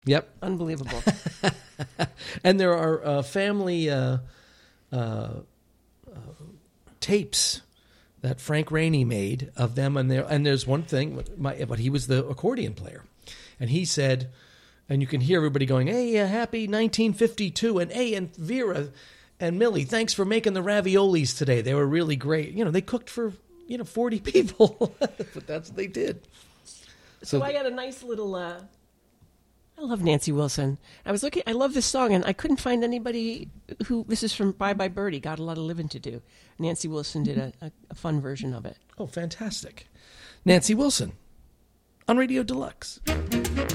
Yep. Unbelievable. And there are family tapes that Frank Rainey made of them, and there's one thing, but he was the accordion player, and he said, and you can hear everybody going, "Hey, happy 1952," and "Hey, and Vera and Millie, thanks for making the raviolis today. They were really great. They cooked for 40 people, but that's what they did." So I got a nice little. I love Nancy Wilson. I was looking. I love this song, and I couldn't find anybody who. This is from Bye Bye Birdie. Got a lot of living to do. Nancy Wilson did a fun version of it. Oh, fantastic! Nancy Wilson on Radio Deluxe.